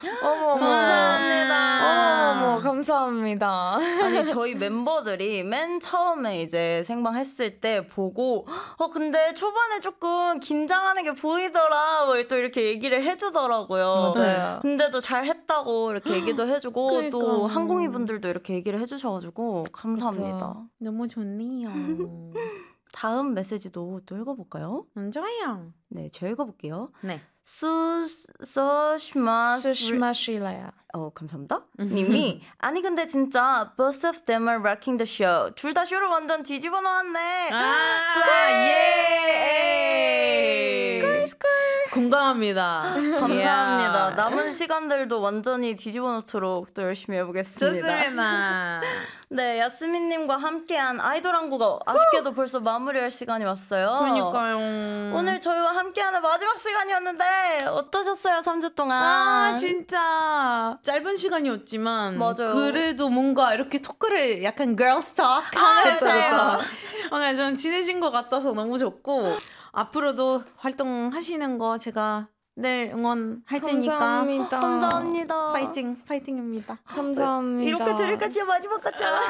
어머, 감사합니다. 어머, 감사합니다. 아니, 저희 멤버들이 맨 처음에 이제 생방했을 때 보고, 근데 초반에 조금 긴장하는 게 보이더라. 뭐 또 이렇게 얘기를 해주더라고요. 맞아요. 근데도 잘 했다고 이렇게 얘기도 해주고, 그러니까. 또 항공이 분들도 이렇게 얘기를 해주셔가지고, 감사합니다. 그쵸. 너무 좋네요. 다음 메시지도 또 읽어볼까요? 좋아요. 네, 제가 읽어볼게요. 네. 수시마실라야. 감사합니다. 님이 아니 근데 진짜 both of them are rocking the show. 둘 다 쇼를 완전 뒤집어 놓았네. 예. 공감합니다. 감사합니다. 예. 남은 시간들도 완전히 뒤집어 놓도록 또 열심히 해보겠습니다. 좋습니다. 네, 야스민님과 함께한 아이돌 한국어 아쉽게도 벌써 마무리할 시간이 왔어요. 그러니까요. 오늘 저희와 함께하는 마지막 시간이었는데 어떠셨어요? 3주 동안. 아 진짜 짧은 시간이었지만 맞아요. 그래도 뭔가 이렇게 토크를 약간 girls talk 하면서 오늘 좀 친해진 것 같아서 너무 좋고 앞으로도 활동하시는 거 제가 늘 응원할 테니까 감사합니다. 감사합니다. 파이팅입니다. 감사합니다. 이렇게 들으니까 진짜 마지막 같잖아.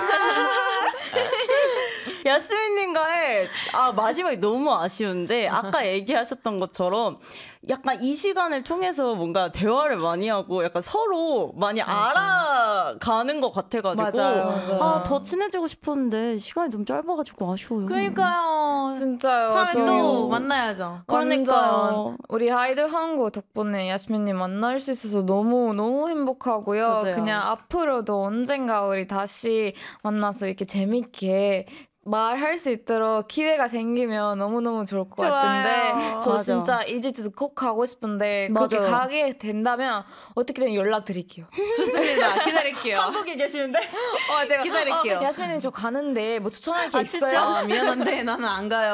야스민님과의 마지막이 너무 아쉬운데 아까 얘기하셨던 것처럼 약간 이 시간을 통해서 뭔가 대화를 많이 하고 약간 서로 많이 알아가는 것 같아가지고 맞아요. 더 친해지고 싶었는데 시간이 너무 짧아가지고 아쉬워요. 그러니까요. 진짜요. 다음에 또 만나야죠. 완전 그러니까요. 우리 아이돌 한국 덕분에 야스민님 만날 수 있어서 너무 행복하고요. 저도요. 그냥 앞으로도 언젠가 우리 다시 만나서 이렇게 재밌게 말할 수 있도록 기회가 생기면 너무너무 좋을 것 좋아요. 같은데 저 맞아. 진짜 이집트도 꼭 가고 싶은데 맞아요. 그렇게 가게 된다면 어떻게든 연락드릴게요. 좋습니다. 기다릴게요. 한국에 계시는데? 제가 기다릴게요. 야스민님 저 가는데 뭐 추천할 게 있어요? 아, 미안한데 나는 안 가요.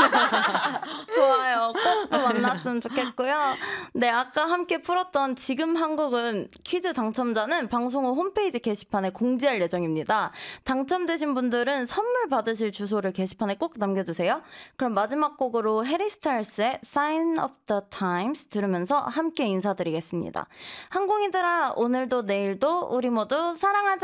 좋아요. 꼭 또 만났으면 좋겠고요. 네, 아까 함께 풀었던 지금 한국은 퀴즈 당첨자는 방송 후 홈페이지 게시판에 공지할 예정입니다. 당첨되신 분들은 선물 받으실 주소를 게시판에 꼭 남겨주세요. 그럼 마지막 곡으로 해리 스타일스의 Sign of the Times 들으면서 함께 인사드리겠습니다. 항공이들아, 오늘도 내일도 우리 모두 사랑하자.